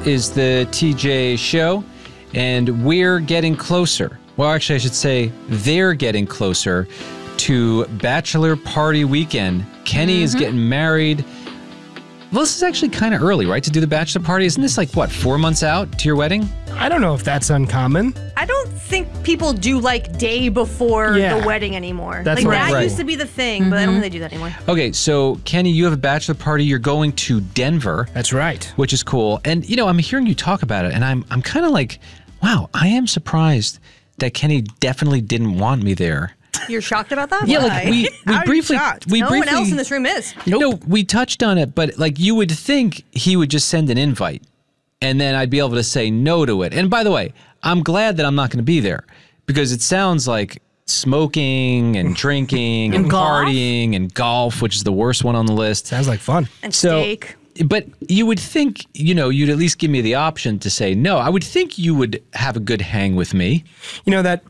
is the TJ Show, and we're getting closer. Well, actually, I should say they're getting closer to bachelor party weekend. Kenny is getting married. Well, this is actually kind of early, right, to do the bachelor party? Isn't this 4 months out to your wedding? I don't know if that's uncommon. I don't think people do day before the wedding anymore. That's that used to be the thing, but I don't think they do that anymore. Okay, so Kenny, you have a bachelor party. You're going to Denver. That's right. Which is cool. And, I'm hearing you talk about it, and I'm kind of wow, I am surprised that Kenny definitely didn't want me there. You're shocked about that? Yeah, we briefly... No one else in this room is. No, we touched on it, but you would think he would just send an invite, and then I'd be able to say no to it. And by the way, I'm glad that I'm not going to be there, because it sounds like smoking and drinking and partying and golf, which is the worst one on the list. Sounds like fun. And steak. But you would think, you'd at least give me the option to say no. I would think you would have a good hang with me. That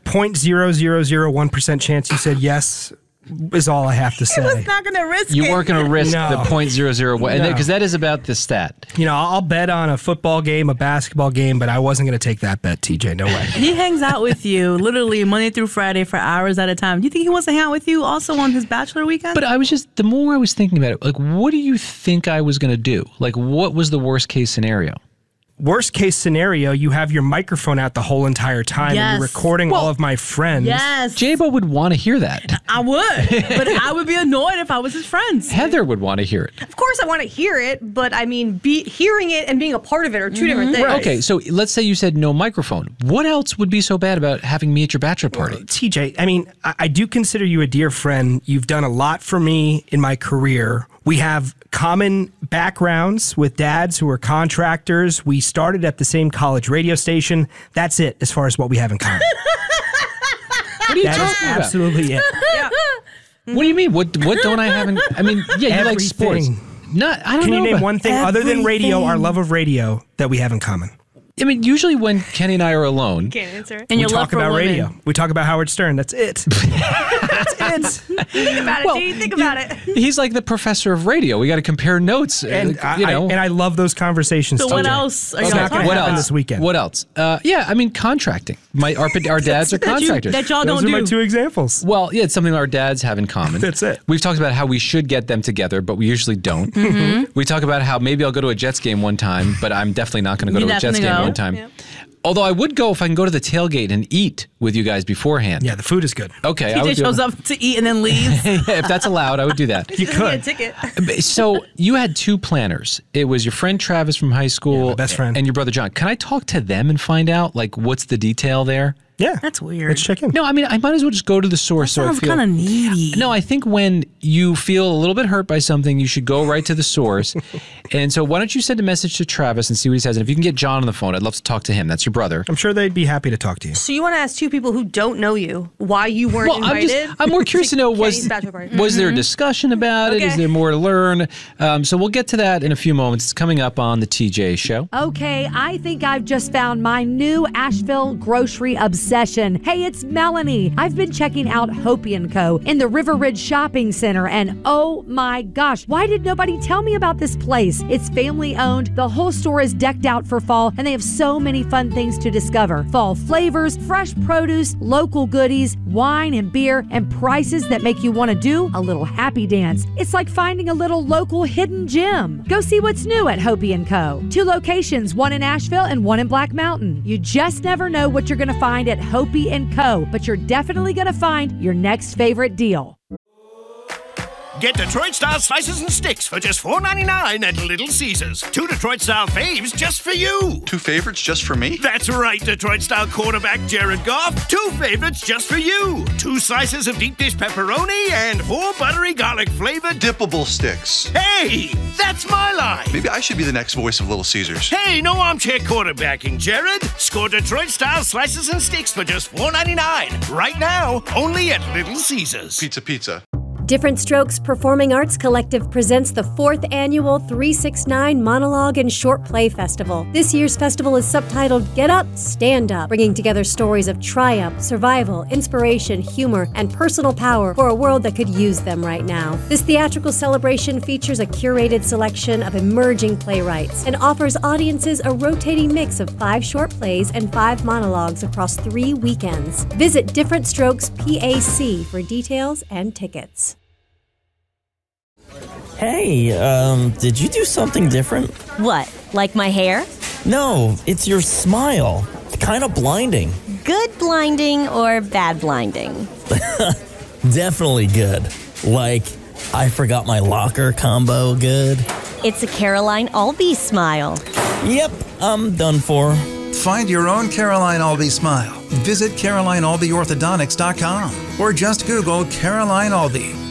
0.0001% chance you said yes is all I have to say. I was not going to risk it. You weren't going to risk the 0.001, because that is about the stat. I'll bet on a football game, a basketball game, but I wasn't going to take that bet, TJ. No way. He hangs out with you literally Monday through Friday for hours at a time. Do you think he wants to hang out with you also on his bachelor weekend? But the more I was thinking about it, what do you think I was going to do? What was the worst case scenario? Worst case scenario, you have your microphone out the whole entire time and you're recording all of my friends. Yes. J-Bo would want to hear that. I would, but I would be annoyed if I was his friends. Heather would want to hear it. Of course I want to hear it, but hearing it and being a part of it are two different things. Right. Okay, so let's say you said no microphone. What else would be so bad about having me at your bachelor party? TJ, I do consider you a dear friend. You've done a lot for me in my career. We have common backgrounds with dads who are contractors. We started at the same college radio station. That's it as far as what we have in common. What are you talking about? Absolutely it. Yeah. What do you mean? What don't I have in... you like sports. I don't know. Can you name one thing other than radio, our love of radio, that we have in common? Usually when Kenny and I are alone... Can't answer. And we talk about radio. We talk about Howard Stern. That's it. That's it. Think about it, G. Think about it. He's like the professor of radio. We got to compare notes. And I love those conversations. So what else are you not going to happen this weekend? What else? Contracting. Our dads are contractors. That y'all don't do. Those are my two examples. Well, yeah, it's something our dads have in common. That's it. We've talked about how we should get them together, but we usually don't. Mm-hmm. We talk about how maybe I'll go to a Jets game one time, but I'm definitely not going to go to a Jets game one time. Yeah. Although I would go if I can go to the tailgate and eat with you guys beforehand. Yeah, the food is good. Okay. TJ shows up to eat and then leaves. If that's allowed, I would do that. You could. Get a ticket. So you had two planners. It was your friend Travis from high school, my best friend, and your brother John. Can I talk to them and find out what's the detail there? Yeah. That's weird. Let's check in. No, I might as well just go to the source. That sounds kind of needy. No, I think when you feel a little bit hurt by something, you should go right to the source. And so why don't you send a message to Travis and see what he says? And if you can get John on the phone, I'd love to talk to him. That's your brother. I'm sure they'd be happy to talk to you. So you want to ask two people who don't know you why you weren't invited? I'm more curious to know, was there a discussion about it? Is there more to learn? So we'll get to that in a few moments. It's coming up on the TJ Show. Okay, I think I've just found my new Asheville grocery obsession. Hey, it's Melanie. I've been checking out Hopi & Co. in the River Ridge Shopping Center, and oh my gosh, why did nobody tell me about this place? It's family owned, the whole store is decked out for fall, and they have so many fun things to discover. Fall flavors, fresh produce, local goodies, wine and beer, and prices that make you want to do a little happy dance. It's like finding a little local hidden gem. Go see what's new at Hopi & Co. 2 locations, one in Asheville and one in Black Mountain. You just never know what you're going to find at Hopi & Co., but you're definitely going to find your next favorite deal. Get Detroit-style slices and sticks for just $4.99 at Little Caesars. 2 Detroit-style faves just for you. 2 favorites just for me? That's right, Detroit-style quarterback Jared Goff. 2 favorites just for you. 2 slices of deep dish pepperoni and 4 buttery garlic-flavored dippable sticks. Hey, that's my line. Maybe I should be the next voice of Little Caesars. Hey, no armchair quarterbacking, Jared. Score Detroit-style slices and sticks for just $4.99. Right now, only at Little Caesars. Pizza. Different Strokes Performing Arts Collective presents the 4th annual 369 Monologue and Short Play Festival. This year's festival is subtitled Get Up, Stand Up, bringing together stories of triumph, survival, inspiration, humor, and personal power for a world that could use them right now. This theatrical celebration features a curated selection of emerging playwrights and offers audiences a rotating mix of 5 short plays and 5 monologues across 3 weekends. Visit Different Strokes PAC for details and tickets. Hey, did you do something different? What, like my hair? No, it's your smile. Kind of blinding. Good blinding or bad blinding? Definitely good. Like, I forgot my locker combo good. It's a Caroline Albee smile. Yep, I'm done for. Find your own Caroline Albee smile. Visit CarolineAlbeeOrthodontics.com or just Google Caroline Albee.